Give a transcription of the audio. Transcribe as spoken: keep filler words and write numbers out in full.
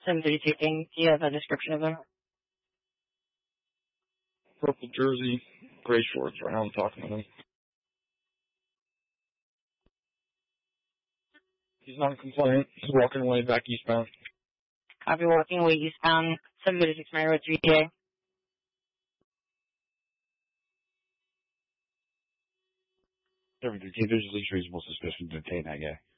seven thirty-two King. Do you have a description of him? Purple jersey, gray shorts. Right now I'm talking to him. He's non-compliant. He's walking away back eastbound. Copy, walking away eastbound, seven thirty-six Mary Road, three T A. seven thirty-two, there's at least reasonable suspicion to detain that guy.